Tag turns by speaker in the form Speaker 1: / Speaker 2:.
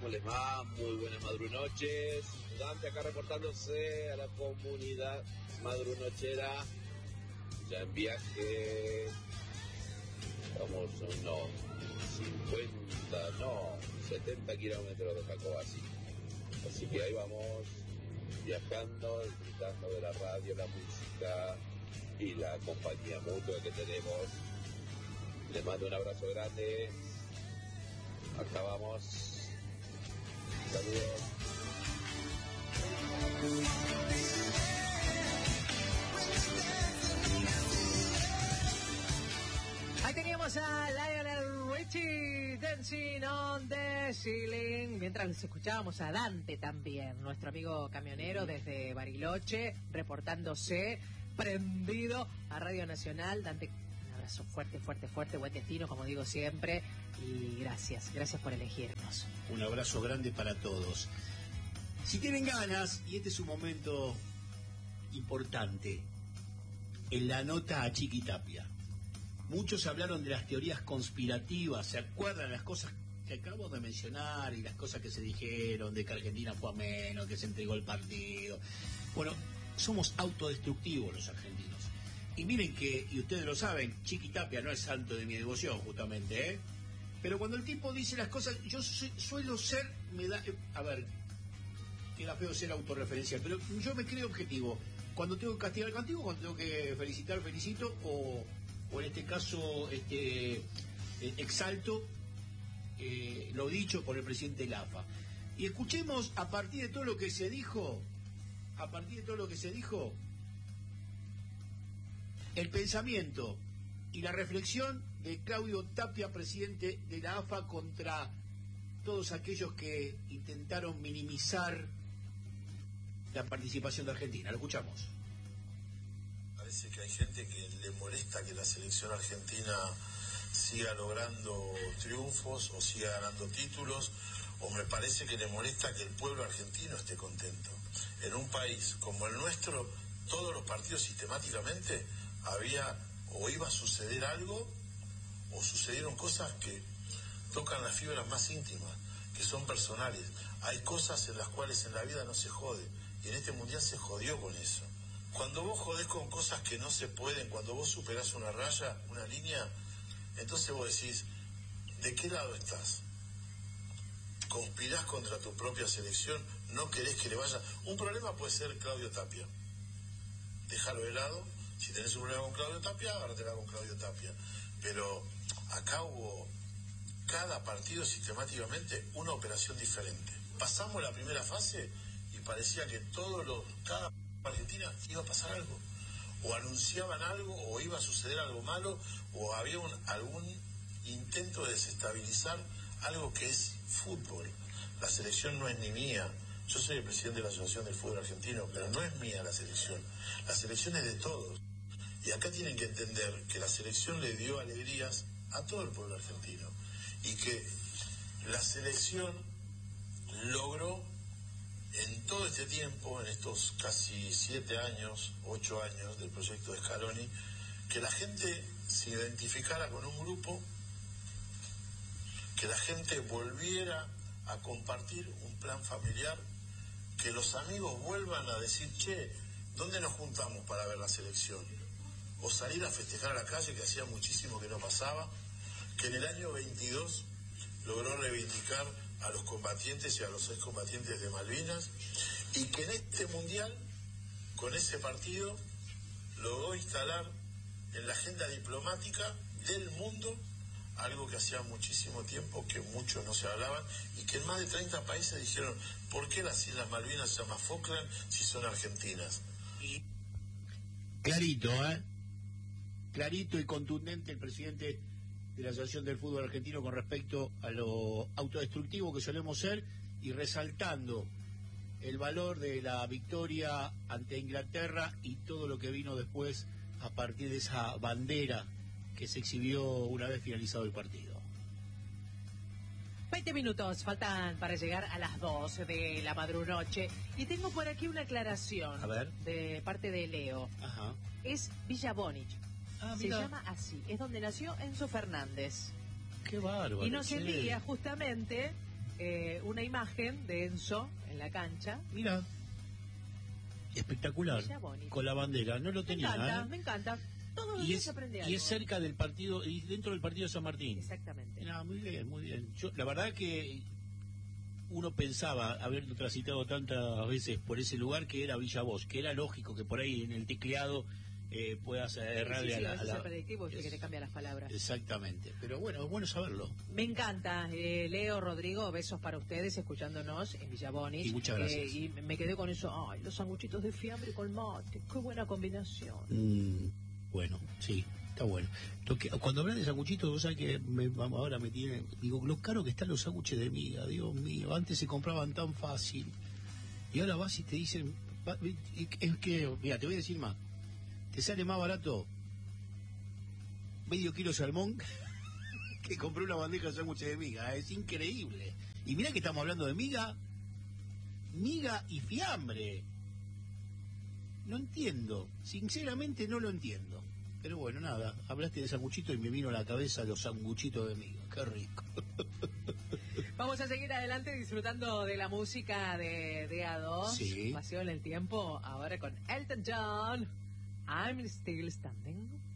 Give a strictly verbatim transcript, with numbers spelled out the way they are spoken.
Speaker 1: ¿cómo les va? Muy buenas madrunoches. Dante acá reportándose a la comunidad madrunochera. Ya en viaje. Vamos a unos cincuenta, no, setenta kilómetros de Jacobasi. Así que ahí vamos viajando, disfrutando de la radio, la música y la compañía mutua que tenemos. Les mando un abrazo grande. Acá vamos. Saludos.
Speaker 2: Ahí teníamos a Lionel Richie Dancing on the Ceiling, mientras escuchábamos a Dante también, nuestro amigo camionero desde Bariloche, reportándose prendido a Radio Nacional. Dante, un abrazo fuerte, fuerte, fuerte, buen destino, como digo siempre, y gracias, gracias por elegirnos.
Speaker 3: Un abrazo grande para todos. Si tienen ganas, y este es un momento importante, en la nota a Chiqui Tapia. Muchos hablaron de las teorías conspirativas, ¿se acuerdan las cosas que acabo de mencionar y las cosas que se dijeron de que Argentina fue a menos, que se entregó el partido? Bueno, somos autodestructivos los argentinos. Y miren que, y ustedes lo saben, Chiqui Tapia no es santo de mi devoción justamente, ¿eh? Pero cuando el tipo dice las cosas, yo su, suelo ser, me da, eh, a ver, queda feo ser autorreferencial, pero yo me creo objetivo. Cuando tengo que castigar, castigo, cuando tengo que felicitar, felicito, o... o en este caso este eh, exalto eh, lo dicho por el presidente Lafa. Y escuchemos a partir de todo lo que se dijo, a partir de todo lo que se dijo, el pensamiento y la reflexión de Claudio Tapia, presidente de la A F A, contra todos aquellos que intentaron minimizar la participación de Argentina. Lo escuchamos.
Speaker 4: Parece que hay gente que le molesta que la selección argentina siga logrando triunfos o siga ganando títulos, o me parece que le molesta que el pueblo argentino esté contento. En un país como el nuestro, todos los partidos sistemáticamente había o iba a suceder algo o sucedieron cosas que tocan las fibras más íntimas, que son personales. Hay cosas en las cuales en la vida no se jode, y en este mundial se jodió con eso. Cuando vos jodés con cosas que no se pueden, cuando vos superás una raya, una línea, entonces vos decís, ¿de qué lado estás? ¿Conspirás contra tu propia selección? ¿No querés que le vaya? Un problema puede ser Claudio Tapia. Déjalo de lado. Si tenés un problema con Claudio Tapia, agárratela con Claudio Tapia. Pero acá hubo, cada partido sistemáticamente, una operación diferente. Pasamos la primera fase y parecía que todos los... cada Argentina iba a pasar algo, o anunciaban algo, o iba a suceder algo malo, o había un, algún intento de desestabilizar algo que es fútbol. La selección no es ni mía, yo soy el presidente de la Asociación del Fútbol Argentino, pero no es mía la selección, la selección es de todos, y acá tienen que entender que la selección le dio alegrías a todo el pueblo argentino, y que la selección logró en todo este tiempo, en estos casi siete años, ocho años del proyecto de Scaloni, que la gente se identificara con un grupo, que la gente volviera a compartir un plan familiar, que los amigos vuelvan a decir, che, ¿dónde nos juntamos para ver la selección? O salir a festejar a la calle, que hacía muchísimo que no pasaba, que en el año veintidós logró reivindicar a los combatientes y a los excombatientes de Malvinas, y que en este mundial, con ese partido, logró instalar en la agenda diplomática del mundo algo que hacía muchísimo tiempo que muchos no se hablaban, y que en más de treinta países dijeron, ¿por qué las Islas Malvinas se llaman Falkland si son argentinas?
Speaker 3: Y clarito, ¿eh? Clarito y contundente el presidente de la Asociación del Fútbol Argentino con respecto a lo autodestructivo que solemos ser, y resaltando el valor de la victoria ante Inglaterra y todo lo que vino después a partir de esa bandera que se exhibió una vez finalizado el partido.
Speaker 2: veinte minutos faltan para llegar a las dos de la madrunoche, y tengo por aquí una aclaración.
Speaker 3: A ver.
Speaker 2: De parte de Leo.
Speaker 3: Ajá.
Speaker 2: Es Villa Bonich.
Speaker 3: Ah,
Speaker 2: se
Speaker 3: mira.
Speaker 2: llama así, es donde nació Enzo Fernández.
Speaker 3: Qué bárbaro.
Speaker 2: Y nos
Speaker 3: che.
Speaker 2: envía justamente eh, una imagen de Enzo en la cancha.
Speaker 3: Mira, espectacular, con la bandera, no lo tenía.
Speaker 2: Me encanta,
Speaker 3: ¿eh?
Speaker 2: me encanta. Todos los
Speaker 3: Y
Speaker 2: días
Speaker 3: es,
Speaker 2: aprende
Speaker 3: y
Speaker 2: algo.
Speaker 3: es cerca del partido, y dentro del partido de San Martín.
Speaker 2: Exactamente.
Speaker 3: No, muy bien, muy bien. Yo, la verdad que uno pensaba, habiendo transitado tantas veces por ese lugar, que era Villa Bosch, que era lógico que por ahí en el tecleado eh, puedas errarle
Speaker 2: sí, sí, sí,
Speaker 3: a la...
Speaker 2: a veces
Speaker 3: a la-
Speaker 2: el predictivo es el que te cambia las palabras.
Speaker 3: Exactamente, pero bueno, es bueno saberlo.
Speaker 2: Me encanta, eh, Leo, Rodrigo, besos para ustedes escuchándonos en Villa Bonich.
Speaker 3: Y muchas gracias.
Speaker 2: Eh, y me quedé con eso, ay, los sanguchitos de fiambre con mate, qué buena combinación.
Speaker 3: Mm, bueno, sí, está bueno. Lo que, cuando hablan de sanguchitos, vos sabés que me, vamos, ahora me tienen... Digo, lo caro que están los sándwiches de miga, Dios mío. Antes se compraban tan fácil. Y ahora vas y te dicen... va- Es que, mira, te voy a decir más. Te sale más barato medio kilo de salmón que compré una bandeja de sándwiches de miga. Es increíble. Y mira que estamos hablando de miga, miga y fiambre. No entiendo, sinceramente no lo entiendo. Pero bueno, nada, hablaste de sanguchito y me vino a la cabeza los sanguchitos de miga. Qué rico.
Speaker 2: Vamos a seguir adelante disfrutando de la música de, de A dos.
Speaker 3: Sí.
Speaker 2: Paseo en el tiempo, ahora con Elton John. I'm still standing.